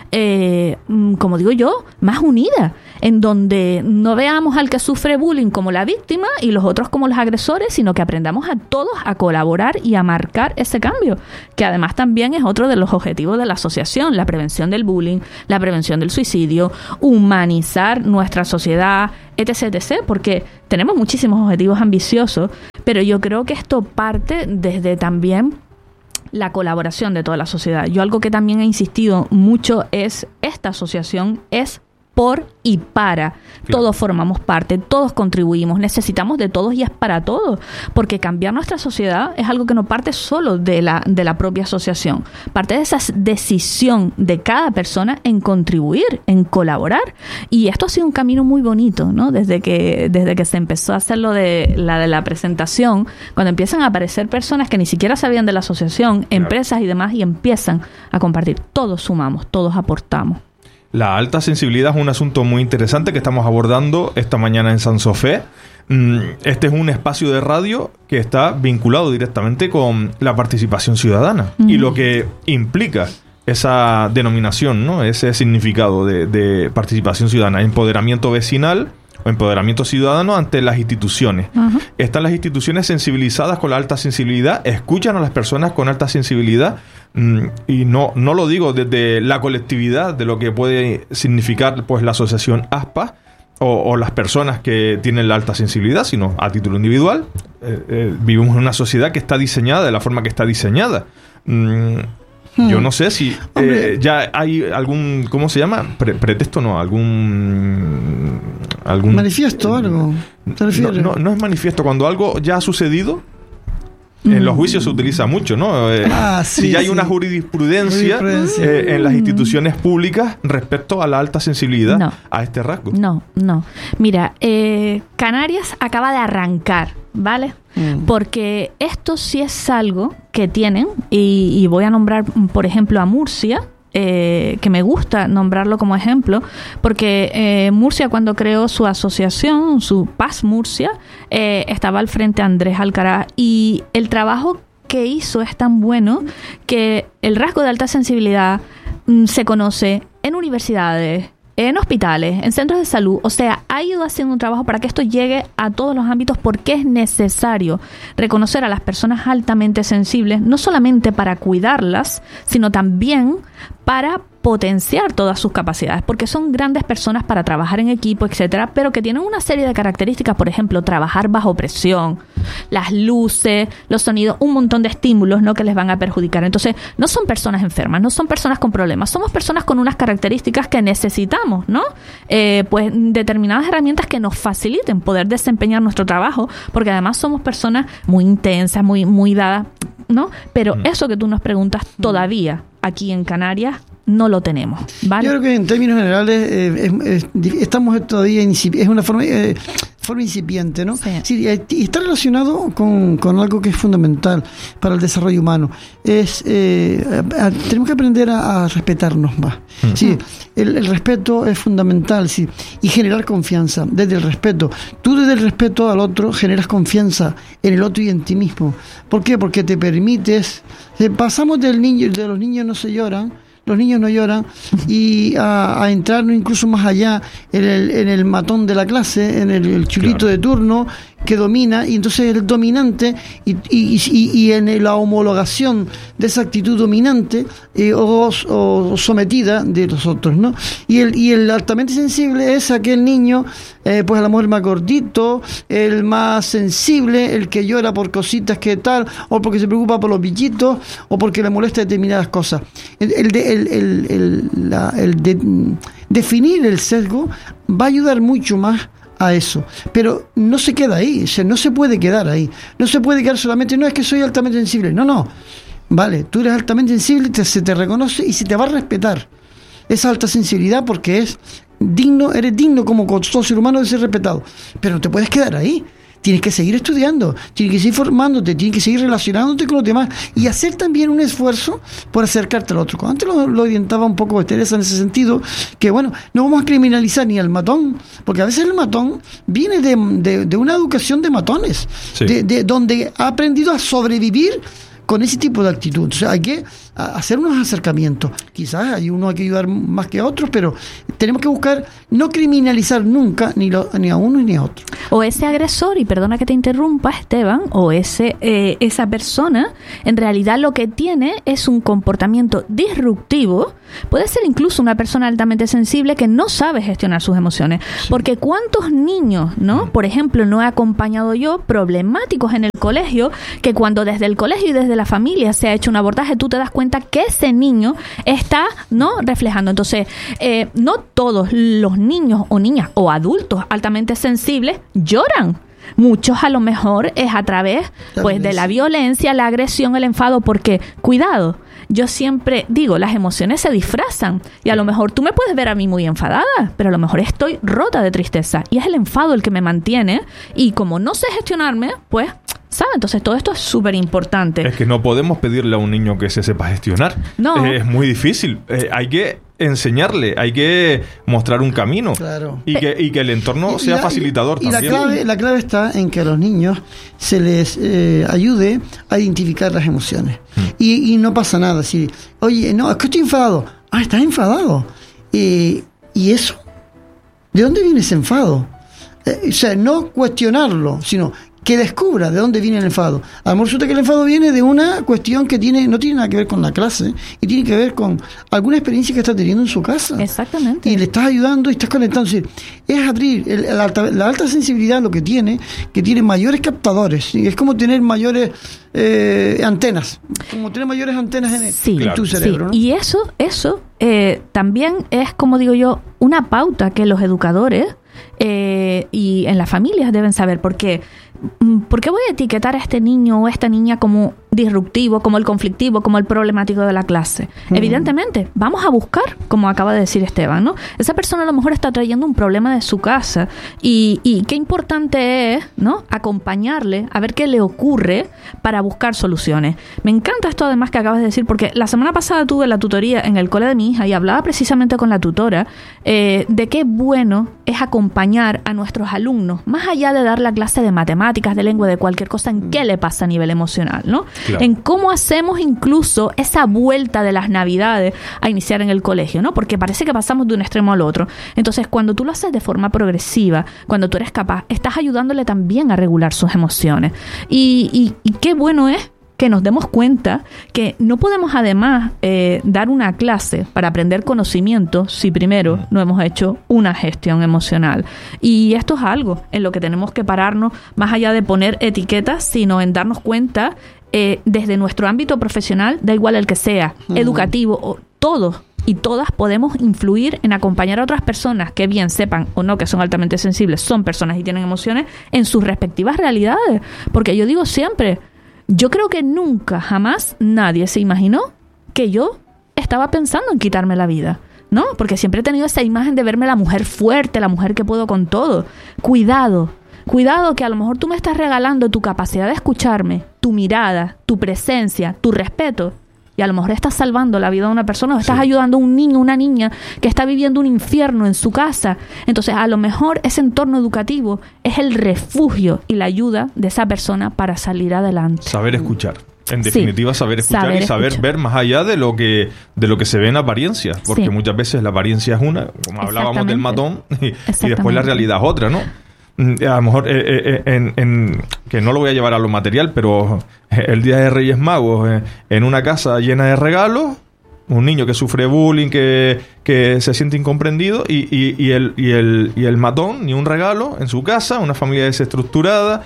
como digo yo, más unida, en donde no veamos al que sufre bullying como la víctima y los otros como los agresores, sino que aprendamos a todos a colaborar y a marcar ese cambio, que además también es otro de los objetivos de la asociación: la prevención del bullying, la prevención del suicidio, humanizar nuestra sociedad, etc., porque tenemos muchísimos objetivos ambiciosos, pero yo creo que esto parte desde también la colaboración de toda la sociedad. Yo algo que también he insistido mucho es, esta asociación es por y para. Todos formamos parte, todos contribuimos, necesitamos de todos y es para todos, porque cambiar nuestra sociedad es algo que no parte solo de la propia asociación, parte de esa decisión de cada persona en contribuir, en colaborar, y esto ha sido un camino muy bonito, ¿no? Desde que se empezó a hacer lo de la presentación, cuando empiezan a aparecer personas que ni siquiera sabían de la asociación, empresas y demás, y empiezan a compartir. Todos sumamos, todos aportamos. La alta sensibilidad es un asunto muy interesante que estamos abordando esta mañana en San Sofé. Este es un espacio de radio que está vinculado directamente con la participación ciudadana y lo que implica esa denominación, ¿no? Ese significado de participación ciudadana, empoderamiento vecinal o empoderamiento ciudadano ante las instituciones. Están las instituciones sensibilizadas con la alta sensibilidad, escuchan a las personas con alta sensibilidad, y no lo digo desde la colectividad de lo que puede significar pues la asociación ASPA o las personas que tienen la alta sensibilidad, sino a título individual. Vivimos en una sociedad que está diseñada de la forma que está diseñada. Yo no sé si ya hay algún, ¿cómo se llama? Pretexto, no, algún manifiesto, algo. ¿Te refieres? No es manifiesto, cuando algo ya ha sucedido. En los juicios se utiliza mucho, ¿no? Si ya hay una jurisprudencia en las instituciones públicas respecto a la alta sensibilidad a este rasgo. No. Mira, Canarias acaba de arrancar, ¿vale? Porque esto sí es algo que tienen, y voy a nombrar, por ejemplo, a Murcia, que me gusta nombrarlo como ejemplo, porque Murcia, cuando creó su asociación, su Paz Murcia, estaba al frente Andrés Alcaraz, y el trabajo que hizo es tan bueno que el rasgo de alta sensibilidad se conoce en universidades, en hospitales, en centros de salud. O sea, ha ido haciendo un trabajo para que esto llegue a todos los ámbitos, porque es necesario reconocer a las personas altamente sensibles, no solamente para cuidarlas, sino también para potenciar todas sus capacidades, porque son grandes personas para trabajar en equipo, etcétera, pero que tienen una serie de características, por ejemplo, trabajar bajo presión, las luces, los sonidos, un montón de estímulos, ¿no?, que les van a perjudicar. Entonces, no son personas enfermas, no son personas con problemas, somos personas con unas características que necesitamos, ¿no? Pues determinadas herramientas que nos faciliten poder desempeñar nuestro trabajo, porque además somos personas muy intensas, muy dadas, ¿no? Pero eso que tú nos preguntas, todavía aquí en Canarias no lo tenemos, ¿vale? Yo creo que en términos generales estamos todavía es una forma incipiente, ¿no? Sí, está relacionado con algo que es fundamental para el desarrollo humano. Tenemos que aprender a respetarnos más. Sí, el respeto es fundamental, sí, y generar confianza desde el respeto. Tú desde el respeto al otro generas confianza en el otro y en ti mismo. ¿Por qué? Porque te permites. Pasamos de los niños no se lloran. Los niños no lloran, y a entrar incluso más allá en el matón de la clase, en el chulito de turno que domina, y entonces el dominante y en la homologación de esa actitud dominante o sometida de los otros, ¿no? Y el altamente sensible es aquel niño, pues a lo mejor el más gordito, el más sensible, el que llora por cositas que tal, o porque se preocupa por los bichitos, o porque le molesta determinadas cosas. Definir el sesgo va a ayudar mucho más a eso, pero no se queda ahí, no se puede quedar ahí, no se puede quedar solamente, no es que soy altamente sensible, no, vale, tú eres altamente sensible, se te reconoce y se te va a respetar esa alta sensibilidad, porque eres digno como todo ser humano de ser respetado, pero no te puedes quedar ahí. Tienes que seguir estudiando, tienes que seguir formándote, tienes que seguir relacionándote con los demás y hacer también un esfuerzo por acercarte al otro. Antes lo orientaba un poco Teresa en ese sentido, que bueno, no vamos a criminalizar ni al matón, porque a veces el matón viene de una educación de matones, sí, de donde ha aprendido a sobrevivir con ese tipo de actitud. O sea, hay que hacer unos acercamientos. Quizás hay uno que ayudar más que a otros, pero tenemos que buscar no criminalizar nunca ni a uno ni a otro. O ese agresor, y perdona que te interrumpa, Esteban, o esa persona, en realidad lo que tiene es un comportamiento disruptivo. Puede ser incluso una persona altamente sensible que no sabe gestionar sus emociones. Sí. Porque ¿cuántos niños, no? Por ejemplo, no he acompañado yo problemáticos en el colegio, que cuando desde el colegio y desde la familia se ha hecho un abordaje, tú te das cuenta que ese niño está, ¿no?, reflejando. Entonces, no todos los niños o niñas o adultos altamente sensibles lloran. Muchos a lo mejor es a través pues de la violencia, la agresión, el enfado, porque, cuidado, yo siempre digo, las emociones se disfrazan y a lo mejor tú me puedes ver a mí muy enfadada, pero a lo mejor estoy rota de tristeza y es el enfado el que me mantiene y como no sé gestionarme, pues, ¿sabes? Entonces todo esto es súper importante. Es que no podemos pedirle a un niño que se sepa gestionar. No. Es muy difícil. Hay que enseñarle, hay que mostrar un camino. Claro. Y que el entorno sea facilitador también. La clave está en que a los niños se les ayude a identificar las emociones. Y no pasa nada. Si, oye, no, es que estoy enfadado. Ah, estás enfadado. ¿Y eso? ¿De dónde viene ese enfado? O sea, no cuestionarlo, sino que descubra de dónde viene el enfado. A lo mejor resulta que el enfado viene de una cuestión que no tiene nada que ver con la clase y tiene que ver con alguna experiencia que está teniendo en su casa. Exactamente. Y le estás ayudando y estás conectando. Es abrir la alta sensibilidad, lo que tiene mayores captadores. ¿Sí? Es como tener mayores antenas. Como tener mayores antenas en tu cerebro. ¿No? Y eso también es, como digo yo, una pauta que los educadores y en las familias deben saber, porque ¿por qué voy a etiquetar a este niño o a esta niña como disruptivo, como el conflictivo, como el problemático de la clase? Evidentemente, vamos a buscar, como acaba de decir Esteban, ¿no? Esa persona a lo mejor está trayendo un problema de su casa y qué importante es, ¿no?, acompañarle a ver qué le ocurre para buscar soluciones. Me encanta esto además que acabas de decir, porque la semana pasada tuve la tutoría en el cole de mi hija y hablaba precisamente con la tutora de qué bueno es acompañar a nuestros alumnos, más allá de dar la clase de matemáticas, de lengua, de cualquier cosa, en qué le pasa a nivel emocional, ¿no? Claro. En cómo hacemos incluso esa vuelta de las Navidades a iniciar en el colegio, ¿no? Porque parece que pasamos de un extremo al otro. Entonces, cuando tú lo haces de forma progresiva, cuando tú eres capaz, estás ayudándole también a regular sus emociones. Y qué bueno es que nos demos cuenta que no podemos además dar una clase para aprender conocimiento si primero no hemos hecho una gestión emocional. Y esto es algo en lo que tenemos que pararnos, más allá de poner etiquetas, sino en darnos cuenta desde nuestro ámbito profesional, da igual el que sea, educativo, o todos y todas podemos influir en acompañar a otras personas que bien sepan o no que son altamente sensibles, son personas y tienen emociones en sus respectivas realidades. Porque yo digo siempre, yo creo que nunca, jamás, nadie se imaginó que yo estaba pensando en quitarme la vida, ¿no? Porque siempre he tenido esa imagen de verme la mujer fuerte, la mujer que puedo con todo. Cuidado que a lo mejor tú me estás regalando tu capacidad de escucharme, tu mirada, tu presencia, tu respeto. Y a lo mejor estás salvando la vida de una persona o estás ayudando a un niño, una niña que está viviendo un infierno en su casa. Entonces, a lo mejor ese entorno educativo es el refugio y la ayuda de esa persona para salir adelante. Saber escuchar. En definitiva, saber escuchar y saber ver más allá de lo que se ve en apariencia. Porque muchas veces la apariencia es una, como hablábamos del matón, y después la realidad es otra, ¿no? A lo mejor que no lo voy a llevar a lo material, pero el día de Reyes Magos, en una casa llena de regalos, un niño que sufre bullying, que se siente incomprendido y el matón, ni un regalo en su casa, una familia desestructurada.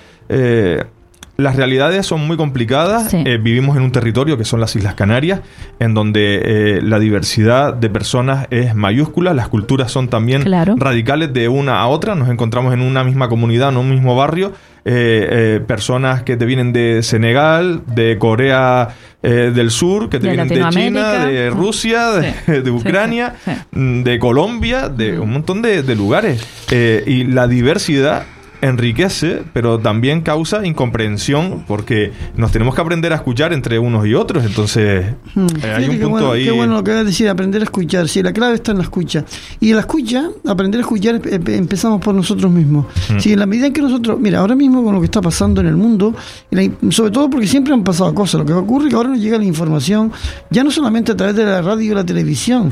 Las realidades son muy complicadas. Vivimos en un territorio que son las Islas Canarias, en donde la diversidad de personas es mayúscula. Las culturas son también radicales de una a otra. Nos encontramos en una misma comunidad, en un mismo barrio. Personas que te vienen de Senegal, de Corea del Sur, que te vienen de China, de Rusia, de Ucrania, de Colombia, de un montón de lugares. Y la diversidad enriquece, pero también causa incomprensión, porque nos tenemos que aprender a escuchar entre unos y otros. Entonces hay un punto ahí. Qué bueno lo que vas a decir, aprender a escuchar. Sí, la clave está en la escucha. Y en la escucha, aprender a escuchar, empezamos por nosotros mismos. Sí, en la medida en que nosotros, mira, ahora mismo con lo que está pasando en el mundo, sobre todo porque siempre han pasado cosas, lo que ocurre es que ahora nos llega la información, ya no solamente a través de la radio y la televisión.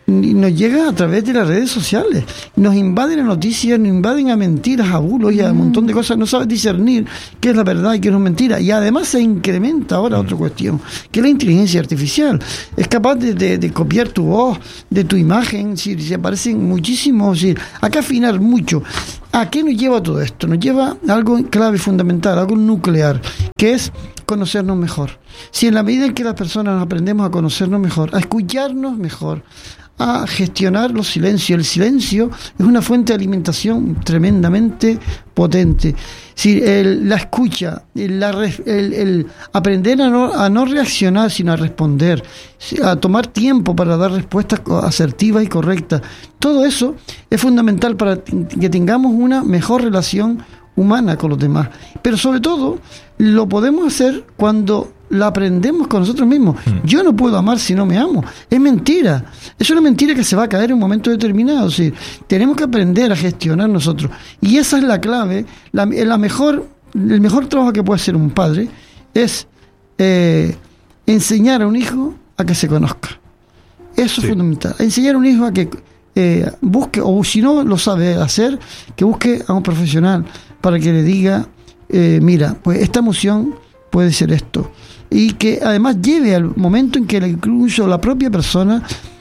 nos llega a través de las redes sociales. Nos invaden a noticias, nos invaden a mentiras, a bulos y a un montón de cosas. No sabes discernir qué es la verdad y qué es mentira. Y además se incrementa ahora otra cuestión, que es la inteligencia artificial. Es capaz de copiar tu voz, de tu imagen, si se parecen muchísimo. Si, hay que afinar mucho. ¿A qué nos lleva todo esto? Nos lleva a algo clave, fundamental, algo nuclear, que es conocernos mejor. Si en la medida en que las personas aprendemos a conocernos mejor, a escucharnos mejor, a gestionar los silencios. El silencio es una fuente de alimentación tremendamente potente. Si la escucha, el aprender a no reaccionar, sino a responder, a tomar tiempo para dar respuestas asertivas y correctas, todo eso es fundamental para que tengamos una mejor relación humana con los demás. Pero sobre todo, lo podemos hacer cuando la aprendemos con nosotros mismos. Yo no puedo amar si no me amo. Es mentira. Es una mentira que se va a caer en un momento determinado. Es decir, tenemos que aprender a gestionar nosotros. Y esa es la clave. El mejor trabajo que puede hacer un padre es enseñar a un hijo a que se conozca. Eso es fundamental. Enseñar a un hijo a que busque, o si no lo sabe hacer, que busque a un profesional para que le diga, mira, pues esta emoción puede ser esto. Y que además lleve al momento en que incluso la propia persona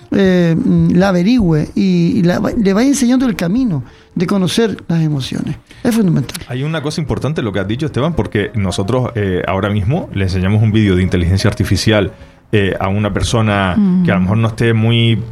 la averigüe y le vaya enseñando el camino de conocer las emociones. Es fundamental. Hay una cosa importante lo que has dicho, Esteban, porque nosotros ahora mismo le enseñamos un vídeo de inteligencia artificial a una persona que a lo mejor no esté muy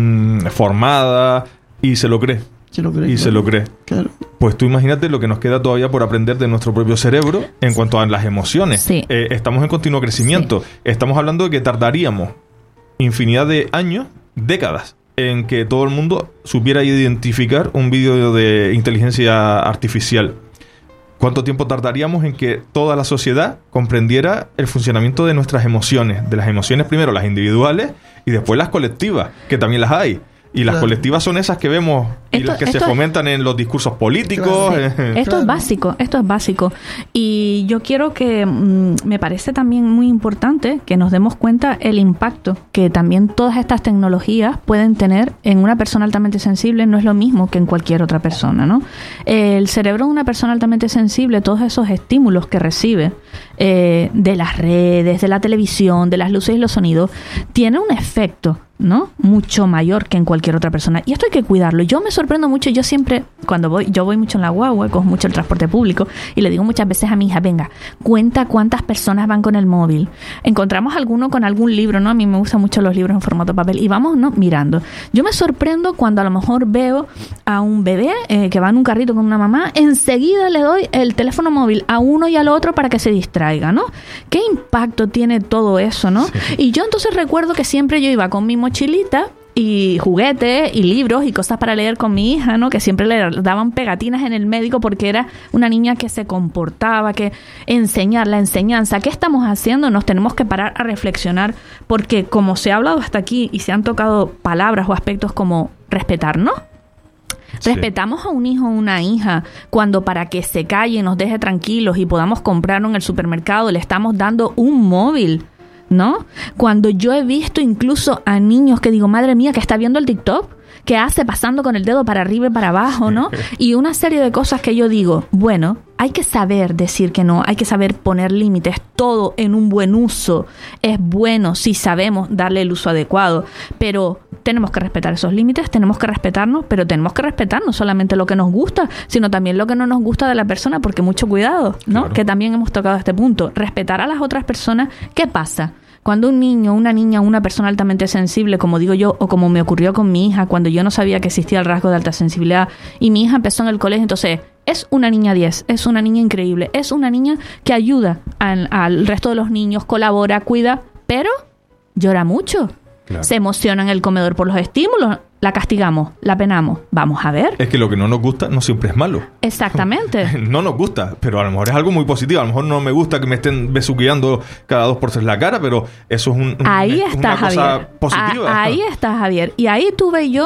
formada y se lo cree. Se lo cree. Claro. Pues tú imagínate lo que nos queda todavía por aprender de nuestro propio cerebro en cuanto a las emociones. Sí. Estamos en continuo crecimiento. Sí. Estamos hablando de que tardaríamos infinidad de años, décadas, en que todo el mundo supiera identificar un vídeo de inteligencia artificial. ¿Cuánto tiempo tardaríamos en que toda la sociedad comprendiera el funcionamiento de nuestras emociones? De las emociones primero las individuales y después las colectivas, que también las hay. Y las colectivas son esas que vemos y las que se fomentan en los discursos políticos. Esto es básico. Y yo quiero que, me parece también muy importante que nos demos cuenta el impacto que también todas estas tecnologías pueden tener en una persona altamente sensible. No es lo mismo que en cualquier otra persona, ¿no? El cerebro de una persona altamente sensible, todos esos estímulos que recibe de las redes, de la televisión, de las luces y los sonidos, tiene un efecto, ¿no? Mucho mayor que en cualquier otra persona. Y esto hay que cuidarlo. Yo me sorprendo mucho. Yo siempre, yo voy mucho en la guagua, cojo mucho el transporte público y le digo muchas veces a mi hija, venga, cuenta cuántas personas van con el móvil. Encontramos alguno con algún libro, ¿no? A mí me gustan mucho los libros en formato papel y vamos, ¿no? Mirando. Yo me sorprendo cuando a lo mejor veo a un bebé que va en un carrito con una mamá, enseguida le doy el teléfono móvil a uno y al otro para que se distraiga, ¿no? ¿Qué impacto tiene todo eso, no? Sí. Y yo entonces recuerdo que siempre yo iba con mi mochilita y juguetes y libros y cosas para leer con mi hija, ¿no? Que siempre le daban pegatinas en el médico porque era una niña que se comportaba, que la enseñanza. ¿Qué estamos haciendo? Nos tenemos que parar a reflexionar porque como se ha hablado hasta aquí y se han tocado palabras o aspectos como respetarnos. Sí. Respetamos a un hijo o una hija cuando para que se calle, nos deje tranquilos y podamos comprarlo en el supermercado le estamos dando un móvil, ¿no? Cuando yo he visto incluso a niños que digo, madre mía, que está viendo el TikTok, que hace pasando con el dedo para arriba y para abajo, ¿no? Y una serie de cosas que yo digo, bueno, hay que saber decir que no, hay que saber poner límites, todo en un buen uso es bueno si sabemos darle el uso adecuado, pero tenemos que respetar esos límites, tenemos que respetarnos, pero tenemos que respetar no solamente lo que nos gusta, sino también lo que no nos gusta de la persona, porque mucho cuidado, ¿no? Claro. Que también hemos tocado este punto, respetar a las otras personas. ¿Qué pasa? Cuando un niño, una niña, una persona altamente sensible, como digo yo, o como me ocurrió con mi hija, cuando yo no sabía que existía el rasgo de alta sensibilidad, y mi hija empezó en el colegio, entonces es una niña 10, es una niña increíble, es una niña que ayuda al resto de los niños, colabora, cuida, pero llora mucho. Claro. Se emociona en el comedor por los estímulos, la castigamos, la penamos. Vamos a ver. Es que lo que no nos gusta no siempre es malo. Exactamente. No nos gusta, pero a lo mejor es algo muy positivo. A lo mejor no me gusta que me estén besuqueando cada 2 por 3 la cara, pero eso es ahí está, una cosa Javier. Positiva. Ahí está, Javier. Y ahí tuve yo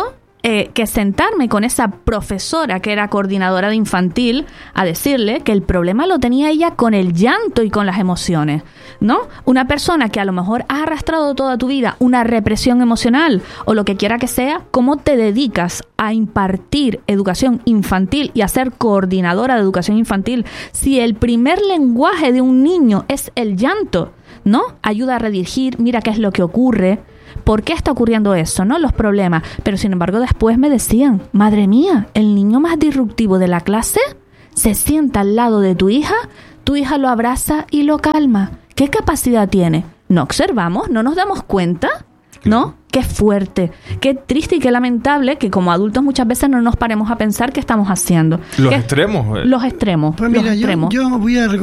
que sentarme con esa profesora que era coordinadora de infantil a decirle que el problema lo tenía ella con el llanto y con las emociones, ¿no? Una persona que a lo mejor ha arrastrado toda tu vida una represión emocional o lo que quiera que sea, ¿cómo te dedicas a impartir educación infantil y a ser coordinadora de educación infantil si el primer lenguaje de un niño es el llanto, ¿no? Ayuda a redirigir, mira qué es lo que ocurre. ¿Por qué está ocurriendo eso, no? Los problemas. Pero sin embargo después me decían, madre mía, el niño más disruptivo de la clase se sienta al lado de tu hija lo abraza y lo calma. ¿Qué capacidad tiene? ¿No observamos? ¿No nos damos cuenta? ¿No? Qué fuerte, qué triste y qué lamentable que como adultos muchas veces no nos paremos a pensar qué estamos haciendo. Los extremos. Los extremos. Pues mira, los extremos. Yo voy a